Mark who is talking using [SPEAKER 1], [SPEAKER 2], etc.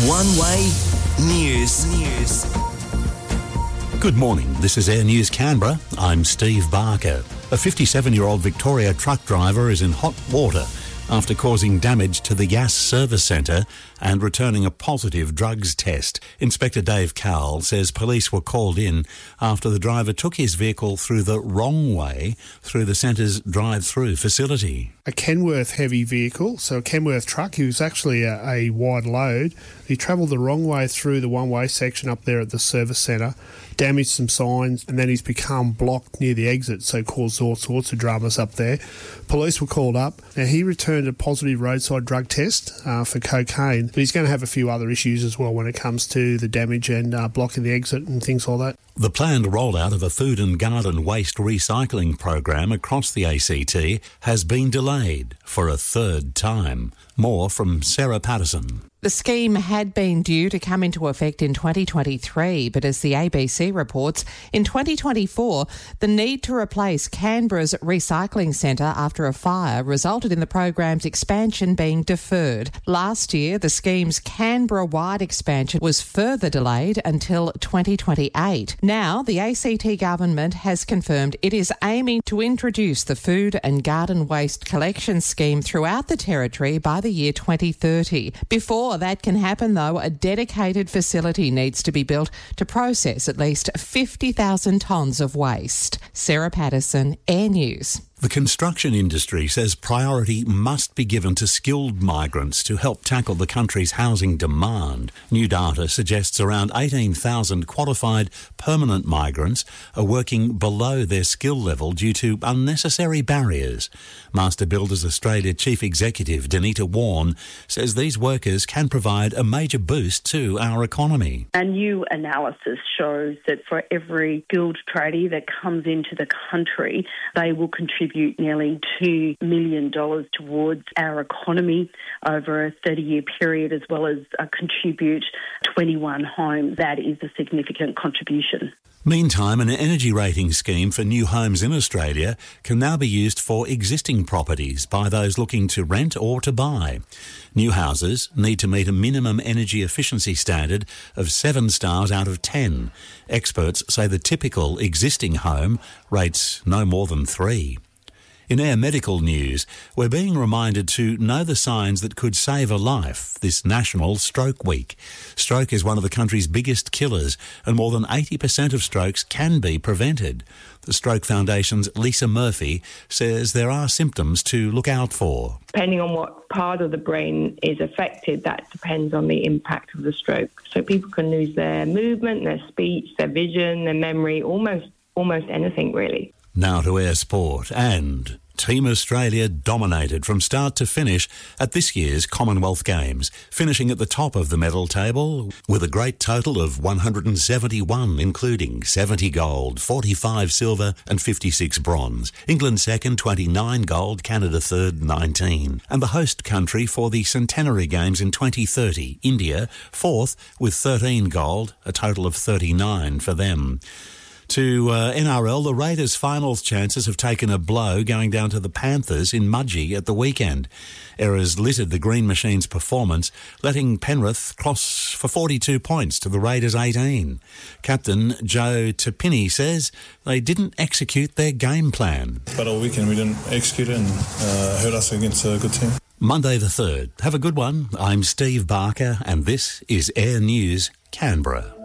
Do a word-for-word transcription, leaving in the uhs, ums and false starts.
[SPEAKER 1] One Way News. News.
[SPEAKER 2] Good morning, this is Air News Canberra. I'm Steve Barker. A fifty-seven-year-old Victoria truck driver is in hot water after causing damage to the Yass Service Centre and returning a positive drugs test. Inspector Dave Cowell says police were called in after the driver took his vehicle through the wrong way through the centre's drive-through facility.
[SPEAKER 3] A Kenworth heavy vehicle, so a Kenworth truck. He was actually a, a wide load. He travelled the wrong way through the one-way section up there at the service centre, damaged some signs, and then he's become blocked near the exit, so caused all sorts of dramas up there. Police were called up. Now, he returned a positive roadside drug test uh, for cocaine, but he's going to have a few other issues as well when it comes to the damage and uh, blocking the exit and things like that.
[SPEAKER 2] The planned rollout of a food and garden waste recycling program across the A C T has been delayed for a third time. More from Sarah Patterson.
[SPEAKER 4] The scheme had been due to come into effect in twenty twenty-three, but as the A B C reports, in twenty twenty-four, the need to replace Canberra's recycling centre after a fire resulted in the program's expansion being deferred. Last year, the scheme's Canberra-wide expansion was further delayed until twenty twenty-eight. Now, the A C T government has confirmed it is aiming to introduce the food and garden waste collection scheme throughout the territory by the year twenty thirty. Before that can happen, though, a dedicated facility needs to be built to process at least fifty thousand tonnes of waste. Sarah Patterson, Air News.
[SPEAKER 2] The construction industry says priority must be given to skilled migrants to help tackle the country's housing demand. New data suggests around eighteen thousand qualified permanent migrants are working below their skill level due to unnecessary barriers. Master Builders Australia Chief Executive Danita Warren says these workers can provide a major boost to our economy.
[SPEAKER 5] A new analysis shows that for every skilled tradie that comes into the country, they will contribute nearly two million dollars towards our economy over a thirty-year period, as well as uh, contribute twenty-one homes. That is a significant contribution.
[SPEAKER 2] Meantime, an energy rating scheme for new homes in Australia can now be used for existing properties by those looking to rent or to buy. New houses need to meet a minimum energy efficiency standard of seven stars out of ten. Experts say the typical existing home rates no more than three. In Air Medical News, we're being reminded to know the signs that could save a life this National Stroke Week. Stroke is one of the country's biggest killers, and more than eighty percent of strokes can be prevented. The Stroke Foundation's Lisa Murphy says there are symptoms to look out for.
[SPEAKER 6] Depending on what part of the brain is affected, that depends on the impact of the stroke. So people can lose their movement, their speech, their vision, their memory, almost almost anything really.
[SPEAKER 2] Now to Air Sport, and Team Australia dominated from start to finish at this year's Commonwealth Games, finishing at the top of the medal table with a great total of one hundred seventy-one, including seventy gold, forty-five silver and fifty-six bronze. England second, twenty-nine gold, Canada third, nineteen. And the host country for the Centenary Games in twenty thirty, India, fourth with thirteen gold, a total of thirty-nine for them. To uh, N R L, the Raiders' finals chances have taken a blow going down to the Panthers in Mudgee at the weekend. Errors littered the Green Machine's performance, letting Penrith cross for forty-two points to the Raiders' eighteen. Captain Joe Tapini says they didn't execute their game plan.
[SPEAKER 7] But all weekend we didn't execute it and uh, hurt us against a good team.
[SPEAKER 2] Monday the third. Have a good one. I'm Steve Barker and this is Air News Canberra.